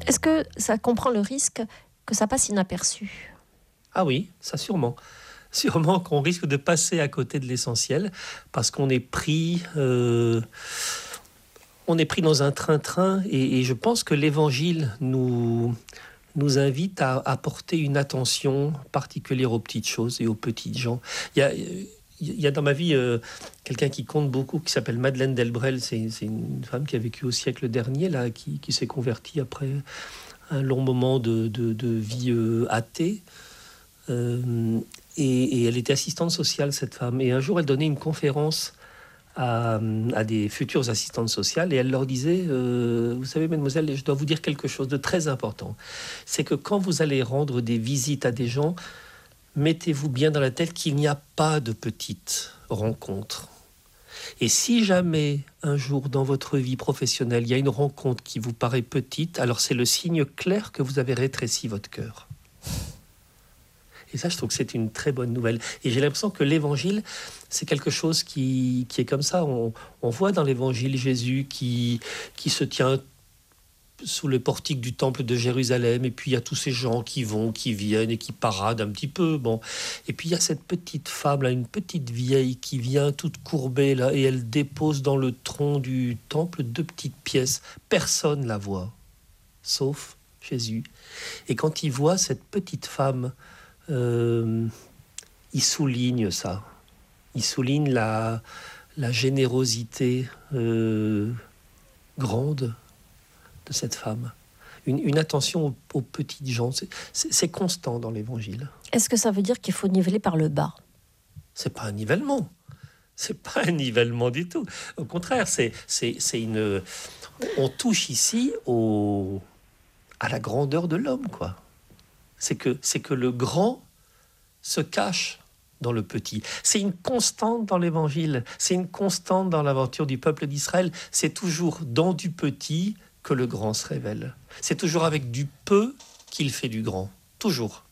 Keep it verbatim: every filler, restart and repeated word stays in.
Est-ce que ça comprend le risque que ça passe inaperçu ? Ah oui, ça sûrement. Sûrement qu'on risque de passer à côté de l'essentiel parce qu'on est pris, euh, on est pris dans un train-train et, et je pense que l'Évangile nous, nous invite à apporter une attention particulière aux petites choses et aux petites gens. Il y a, il y a dans ma vie euh, quelqu'un qui compte beaucoup qui s'appelle Madeleine Delbrel. C'est, c'est une femme qui a vécu au siècle dernier, là, qui, qui s'est convertie après un long moment de, de, de vie euh, athée. Euh, et, et elle était assistante sociale, cette femme. Et un jour, elle donnait une conférence à, à des futures assistantes sociales et elle leur disait euh, vous savez, mademoiselle, je dois vous dire quelque chose de très important. C'est que quand vous allez rendre des visites à des gens, mettez-vous bien dans la tête qu'il n'y a pas de petites rencontres. Et si jamais un jour dans votre vie professionnelle, il y a une rencontre qui vous paraît petite, alors c'est le signe clair que vous avez rétréci votre cœur. Et ça, je trouve que c'est une très bonne nouvelle. Et j'ai l'impression que l'Évangile, c'est quelque chose qui, qui est comme ça. On, on voit dans l'Évangile Jésus qui, qui se tient sous le portique du temple de Jérusalem. Et puis, il y a tous ces gens qui vont, qui viennent et qui paradent un petit peu. Bon. Et puis, il y a cette petite femme, là, une petite vieille qui vient toute courbée, là, et elle dépose dans le tronc du temple deux petites pièces. Personne ne la voit, sauf Jésus. Et quand il voit cette petite femme, Euh, il souligne ça. Il souligne la, la générosité euh, grande de cette femme. Une, une attention aux, aux petites gens. C'est, c'est, c'est constant dans l'Évangile. Est-ce que ça veut dire qu'il faut niveler par le bas ? C'est pas un nivellement. C'est pas un nivellement du tout. Au contraire, c'est, c'est, c'est une... On touche ici au, à la grandeur de l'homme, quoi. C'est que, c'est que le grand se cache dans le petit. C'est une constante dans l'Évangile, c'est une constante dans l'aventure du peuple d'Israël. C'est toujours dans du petit que le grand se révèle. C'est toujours avec du peu qu'il fait du grand. Toujours.